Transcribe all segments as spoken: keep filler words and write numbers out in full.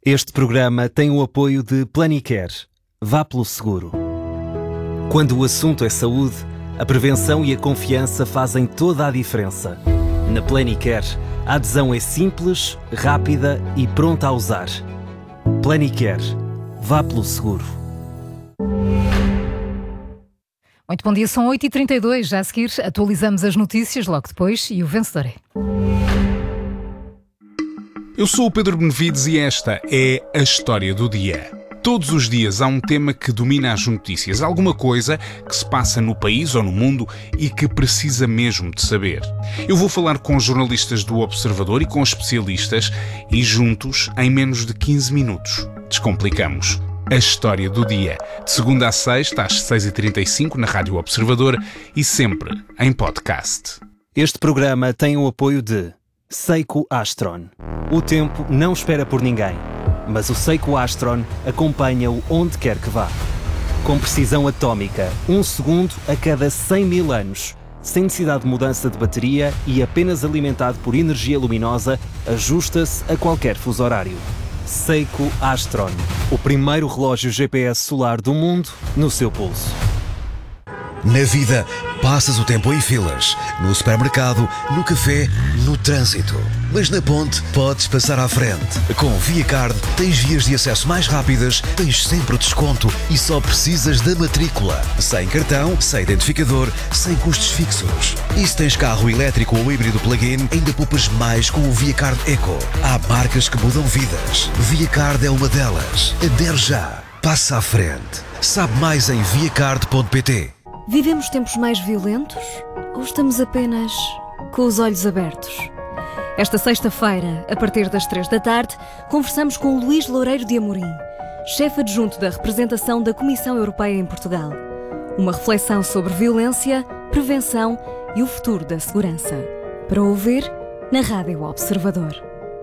Este programa tem o apoio de Planicare. Vá pelo seguro. Quando o assunto é saúde, a prevenção e a confiança fazem toda a diferença. Na Planicare, a adesão é simples, rápida e pronta a usar. Planicare. Vá pelo seguro. Muito bom dia, são oito e trinta e dois. Já a seguir, atualizamos as notícias logo depois e o vencedor é... Eu sou o Pedro Benevides e esta é a história do dia. Todos os dias há um tema que domina as notícias, alguma coisa que se passa no país ou no mundo e que precisa mesmo de saber. Eu vou falar com jornalistas do Observador e com especialistas e juntos, em menos de quinze minutos, descomplicamos a história do dia. De segunda a sexta, às seis e trinta e cinco, na Rádio Observador e sempre em podcast. Este programa tem o apoio de Seiko Astron. O tempo não espera por ninguém, mas o Seiko Astron acompanha-o onde quer que vá. Com precisão atómica, um segundo a cada cem mil anos, sem necessidade de mudança de bateria e apenas alimentado por energia luminosa, ajusta-se a qualquer fuso horário. Seiko Astron, o primeiro relógio G P S solar do mundo no seu pulso. Na vida, passas o tempo em filas, no supermercado, no café, no trânsito. Mas na ponte, podes passar à frente. Com ViaCard, tens vias de acesso mais rápidas, tens sempre desconto e só precisas da matrícula. Sem cartão, sem identificador, sem custos fixos. E se tens carro elétrico ou híbrido plug-in, ainda poupas mais com o ViaCard Eco. Há marcas que mudam vidas. ViaCard é uma delas. Adere já. Passa à frente. Sabe mais em viacard ponto pt. Vivemos tempos mais violentos ou estamos apenas com os olhos abertos? Esta sexta-feira, a partir das três da tarde, conversamos com Luís Loureiro de Amorim, chefe adjunto da representação da Comissão Europeia em Portugal. Uma reflexão sobre violência, prevenção e o futuro da segurança. Para ouvir na Rádio Observador.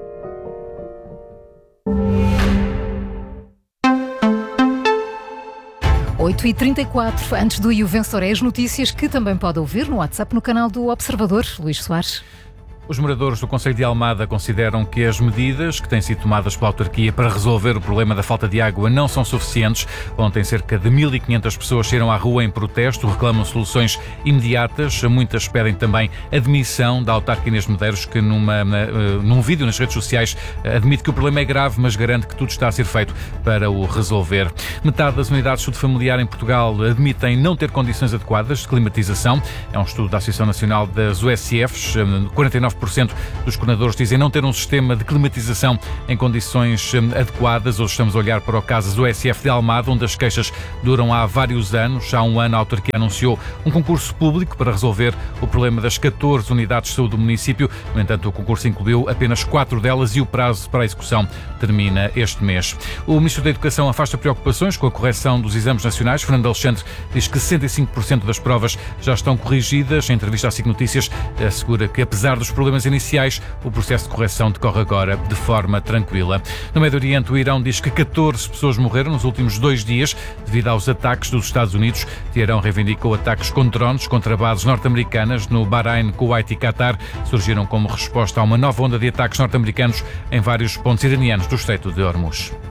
oito e trinta e quatro, antes do E o Vencedor é as notícias que também pode ouvir no WhatsApp no canal do Observador. Luís Soares. Os moradores do concelho de Almada consideram que as medidas que têm sido tomadas pela autarquia para resolver o problema da falta de água não são suficientes. Ontem, cerca de mil e quinhentas pessoas saíram à rua em protesto, reclamam soluções imediatas. Muitas pedem também a demissão da autarca Inês Medeiros, que numa, num vídeo nas redes sociais admite que o problema é grave, mas garante que tudo está a ser feito para o resolver. Metade das unidades de saúde familiar em Portugal admitem não ter condições adequadas de climatização. É um estudo da Associação Nacional das U S Fs. quarenta e nove por cento dos coordenadores dizem não ter um sistema de climatização em condições adequadas. Hoje estamos a olhar para o caso do U S F de Almada, onde as queixas duram há vários anos. Há um ano a autarquia anunciou um concurso público para resolver o problema das catorze unidades de saúde do município. No entanto, o concurso incluiu apenas quatro delas e o prazo para a execução termina este mês. O Ministro da Educação afasta preocupações com a correção dos exames nacionais. Fernando Alexandre diz que sessenta e cinco por cento das provas já estão corrigidas. Em entrevista à SIC Notícias, assegura que, apesar dos problemas iniciais, o processo de correção decorre agora de forma tranquila. No Médio Oriente, o Irão diz que catorze pessoas morreram nos últimos dois dias devido aos ataques dos Estados Unidos. Teherão reivindicou ataques com drones contra bases norte-americanas no Bahrein, Kuwait e Qatar. Surgiram como resposta a uma nova onda de ataques norte-americanos em vários pontos iranianos do Estreito de Hormuz.